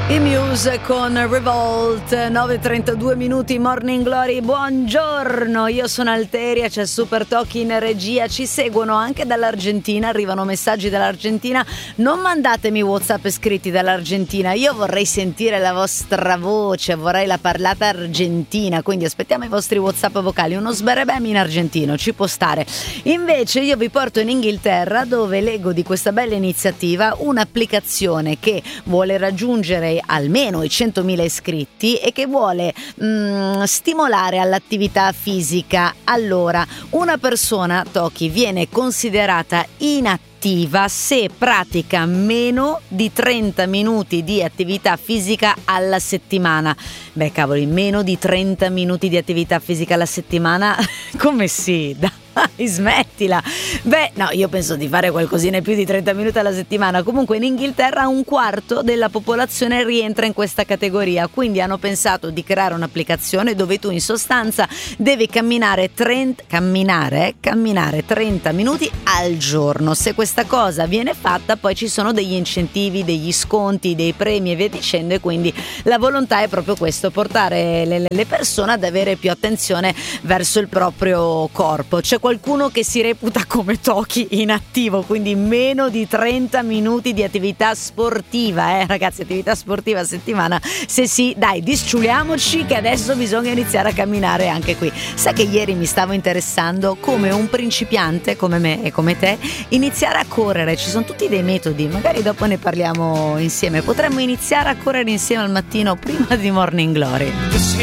I Muse con Revolt, 9:32 minuti, Morning Glory, buongiorno, io sono Alteria, c'è Super Tocchi in regia, ci seguono anche dall'Argentina, arrivano messaggi dall'Argentina, non mandatemi WhatsApp scritti dall'Argentina, io vorrei sentire la vostra voce, vorrei la parlata argentina, quindi aspettiamo i vostri WhatsApp vocali, uno sberebem in argentino, ci può stare. Invece io vi porto in Inghilterra, dove leggo di questa bella iniziativa, un'applicazione che vuole raggiungere almeno i 100.000 iscritti e che vuole stimolare all'attività fisica. Allora, una persona, Toki, viene considerata inattiva se pratica meno di 30 minuti di attività fisica alla settimana. Beh, cavoli, meno di 30 minuti di attività fisica alla settimana? Come si? Dai, smettila. Beh, no, io penso di fare qualcosina più di 30 minuti alla settimana. Comunque in Inghilterra un quarto della popolazione rientra in questa categoria, quindi hanno pensato di creare un'applicazione dove tu in sostanza devi camminare 30 minuti al giorno. Se questa cosa viene fatta, poi ci sono degli incentivi, degli sconti, dei premi e via dicendo, e quindi la volontà è proprio questo, portare le persone ad avere più attenzione verso il proprio corpo. C'è qualcuno che si reputa come Toki inattivo, quindi meno di 30 minuti di attività sportiva, ragazzi, attività sportiva a settimana. Se sì, dai, disciuliamoci che adesso bisogna iniziare a camminare anche qui. Sai che ieri mi stavo interessando come un principiante come me e come te iniziare a correre, ci sono tutti dei metodi, magari dopo ne parliamo insieme, potremmo iniziare a correre insieme al mattino prima di Morning Glory.